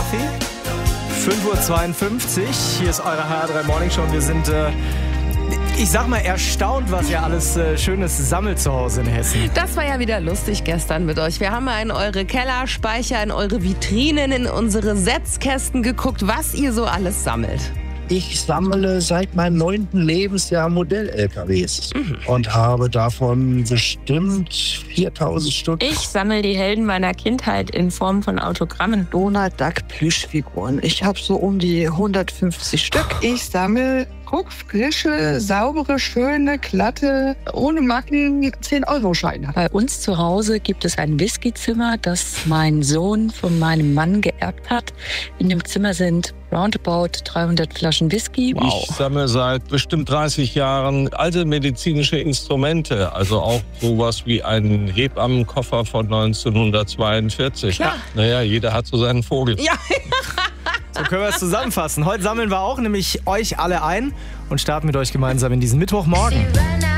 Kaffee. 5:52 Uhr. Hier ist eure HR3 Morning Show. Wir sind, ich sag mal, erstaunt, was ihr alles Schönes sammelt zu Hause in Hessen. Das war ja wieder lustig gestern mit euch. Wir haben mal in eure Kellerspeicher, in eure Vitrinen, in unsere Setzkästen geguckt, was ihr so alles sammelt. Ich sammle seit meinem 9. Lebensjahr Modell-LKWs und habe davon bestimmt 4000 Stück. Ich sammle die Helden meiner Kindheit in Form von Autogrammen. Donald Duck Plüschfiguren. Ich habe so um die 150 Stück. Ich sammle frische, saubere, schöne, glatte, ohne Macken 10-Euro-Scheine. Bei uns zu Hause gibt es ein Whiskyzimmer, das mein Sohn von meinem Mann geerbt hat. In dem Zimmer sind roundabout 300 Flaschen Whisky. Wow. Ich sammle seit bestimmt 30 Jahren alte medizinische Instrumente, also auch sowas wie einen Hebammenkoffer von 1942. Klar. Naja, jeder hat so seinen Vogel. Ja. So können wir es zusammenfassen. Heute sammeln wir auch nämlich euch alle ein und starten mit euch gemeinsam in diesen Mittwochmorgen.